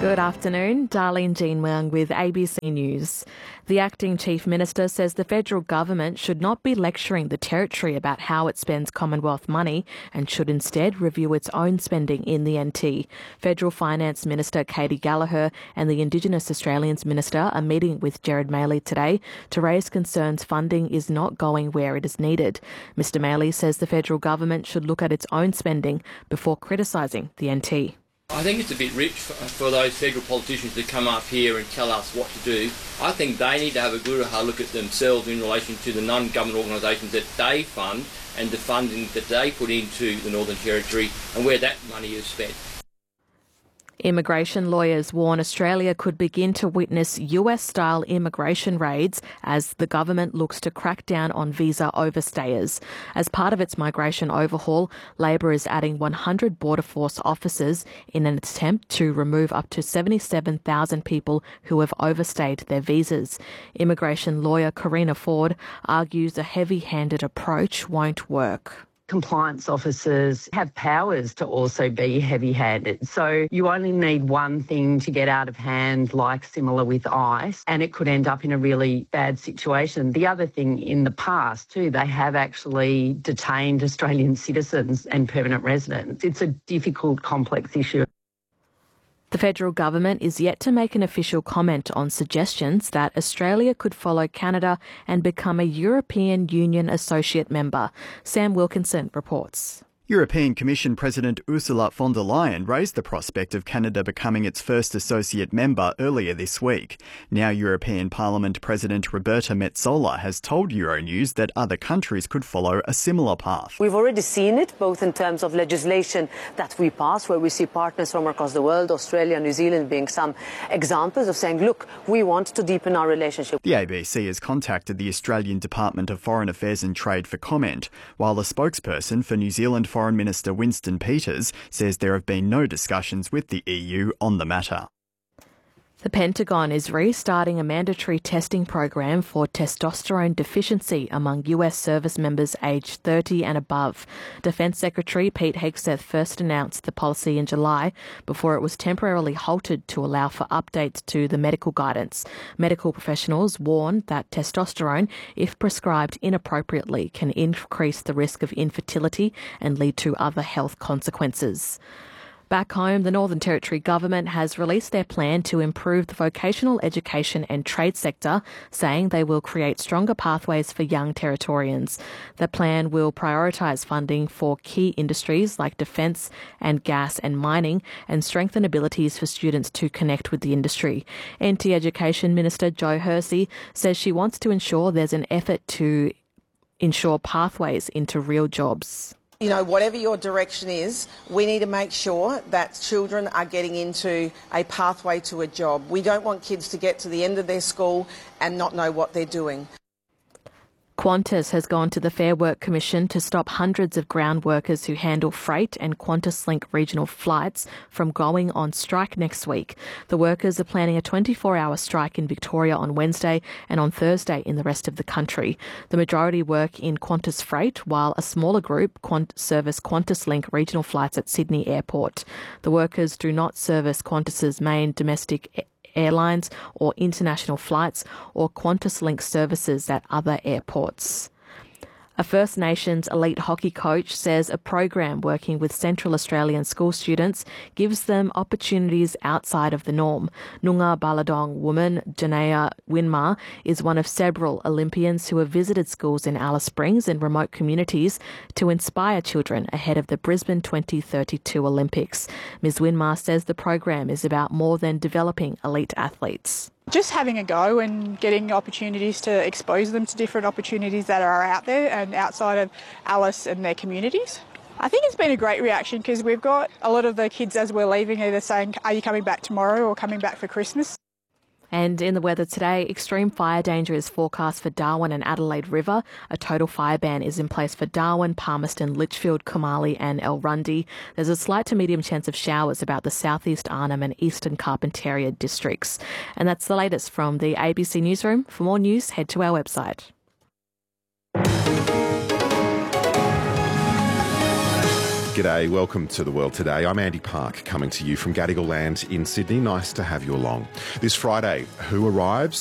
Good afternoon. Darlene Jean Wang with ABC News. The acting Chief Minister says the federal government should not be lecturing the territory about how it spends Commonwealth money and should instead review its own spending in the NT. Federal Finance Minister Katy Gallagher and the Indigenous Australians Minister are meeting with Gerard Maley today to raise concerns funding is not going where it is needed. Mr Maley says the federal government should look at its own spending before criticising the NT. I think it's a bit rich for those federal politicians to come up here and tell us what to do. I think they need to have a good hard look at themselves in relation to the non-government organisations that they fund and the funding that they put into the Northern Territory and where that money is spent. Immigration lawyers warn Australia could begin to witness US-style immigration raids as the government looks to crack down on visa overstayers. As part of its migration overhaul, Labor is adding 100 Border Force officers in an attempt to remove up to 77,000 people who have overstayed their visas. Immigration lawyer Karina Ford argues a heavy-handed approach won't work. Compliance officers have powers to also be heavy-handed. So you only need one thing to get out of hand, like similar with ICE, and it could end up in a really bad situation. The other thing, in the past too, they have actually detained Australian citizens and permanent residents. It's a difficult, complex issue. The federal government is yet to make an official comment on suggestions that Australia could follow Canada and become a European Union associate member. Sam Wilkinson reports. European Commission President Ursula von der Leyen raised the prospect of Canada becoming its first associate member earlier this week. Now European Parliament President Roberta Metsola has told Euronews that other countries could follow a similar path. We've already seen it, both in terms of legislation that we pass, where we see partners from across the world, Australia, New Zealand being some examples of saying, look, we want to deepen our relationship. The ABC has contacted the Australian Department of Foreign Affairs and Trade for comment, while a spokesperson for New Zealand Foreign Minister Winston Peters says there have been no discussions with the EU on the matter. The Pentagon is restarting a mandatory testing program for testosterone deficiency among US service members aged 30 and above. Defence Secretary Pete Hegseth first announced the policy in July before it was temporarily halted to allow for updates to the medical guidance. Medical professionals warn that testosterone, if prescribed inappropriately, can increase the risk of infertility and lead to other health consequences. Back home, the Northern Territory government has released their plan to improve the vocational education and trade sector, saying they will create stronger pathways for young Territorians. The plan will prioritise funding for key industries like defence and gas and mining and strengthen abilities for students to connect with the industry. NT Education Minister Jo Hersey says she wants to ensure there's an effort to ensure pathways into real jobs. You know, whatever your direction is, we need to make sure that children are getting into a pathway to a job. We don't want kids to get to the end of their school and not know what they're doing. Qantas has gone to the Fair Work Commission to stop hundreds of ground workers who handle freight and QantasLink regional flights from going on strike next week. The workers are planning a 24-hour strike in Victoria on Wednesday and on Thursday in the rest of the country. The majority work in Qantas Freight, while a smaller group service QantasLink regional flights at Sydney Airport. The workers do not service Qantas's main domestic airlines or international flights or QantasLink services at other airports. A First Nations elite hockey coach says a program working with Central Australian school students gives them opportunities outside of the norm. Noongar Balladong woman Janaya Winmar is one of several Olympians who have visited schools in Alice Springs and remote communities to inspire children ahead of the Brisbane 2032 Olympics. Ms Winmar says the program is about more than developing elite athletes. Just having a go and getting opportunities to expose them to different opportunities that are out there and outside of Alice and their communities. I think it's been a great reaction because we've got a lot of the kids as we're leaving either saying, are you coming back tomorrow or coming back for Christmas? And in the weather today, extreme fire danger is forecast for Darwin and Adelaide River. A total fire ban is in place for Darwin, Palmerston, Litchfield, Kumali and Elrundy. There's a slight to medium chance of showers about the southeast Arnhem and eastern Carpentaria districts. And that's the latest from the ABC Newsroom. For more news, head to our website. G'day, welcome to The World Today. I'm Andy Park, coming to you from Gadigal Land in Sydney. Nice to have you along. This Friday, who arrives?